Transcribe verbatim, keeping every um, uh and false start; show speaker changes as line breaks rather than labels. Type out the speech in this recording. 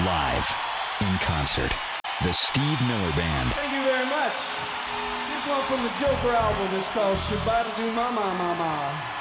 Live, in concert, the Steve Miller Band.
Thank you very much. This one from the Joker album is called Shabba-da-doo-ma-ma-ma-ma.